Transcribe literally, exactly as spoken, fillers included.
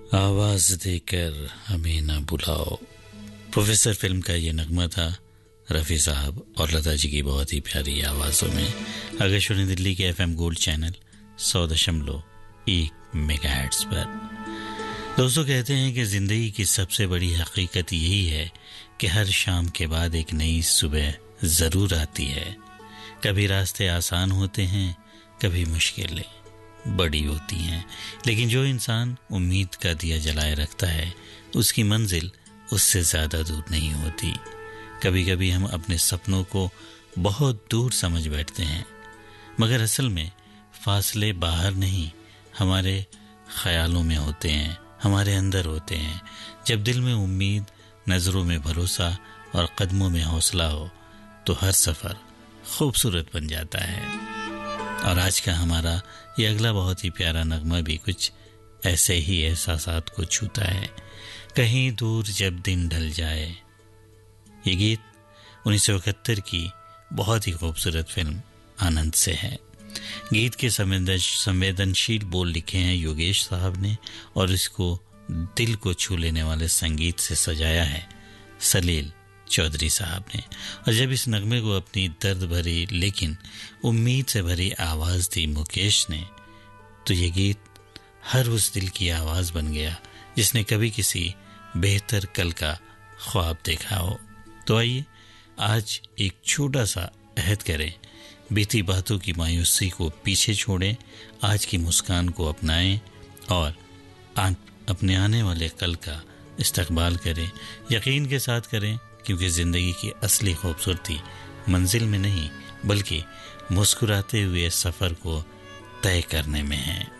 आवाज देकर हमें ना बुलाओ। प्रोफेसर फिल्म का ये नगमा था रफ़ी साहब और लता जी की बहुत ही प्यारी आवाज़ों में। आकाशवाणी दिल्ली के एफएम गोल्ड चैनल सौ दशमलव एक मेगाहर्ट्ज़ पर। दोस्तों, कहते हैं कि ज़िंदगी की सबसे बड़ी हकीकत यही है कि हर शाम के बाद एक नई सुबह ज़रूर आती है। कभी रास्ते आसान होते हैं, कभी मुश्किलें बड़ी होती हैं, लेकिन जो इंसान उम्मीद का दिया जलाए रखता है उसकी मंजिल उससे ज़्यादा दूर नहीं होती। कभी कभी हम अपने सपनों को बहुत दूर समझ बैठते हैं, मगर असल में फासले बाहर नहीं, हमारे ख्यालों में होते हैं, हमारे अंदर होते हैं। जब दिल में उम्मीद, नज़रों में भरोसा और कदमों में हौसला हो तो हर सफ़र खूबसूरत बन जाता है। और आज का हमारा ये अगला बहुत ही प्यारा नगमा भी कुछ ऐसे ही एहसासात को छूता है। कहीं दूर जब दिन ढल जाए। ये गीत उन्नीस सौ इकहत्तर की बहुत ही खूबसूरत फिल्म आनंद से है। गीत के संवेदनशील बोल लिखे हैं योगेश साहब ने और इसको दिल को छू लेने वाले संगीत से सजाया है सलील चौधरी साहब ने। और जब इस नगमे को अपनी दर्द भरी लेकिन उम्मीद से भरी आवाज़ दी मुकेश ने, तो ये गीत हर उस दिल की आवाज़ बन गया जिसने कभी किसी बेहतर कल का ख्वाब देखा हो। तो आइए आज एक छोटा सा अहद करें, बीती बातों की मायूसी को पीछे छोड़ें, आज की मुस्कान को अपनाएं और अपने आने वाले कल का इस्तकबाल करें। यकीन के साथ करें, क्योंकि ज़िंदगी की असली खूबसूरती मंजिल में नहीं बल्कि मुस्कुराते हुए सफ़र को तय करने में है।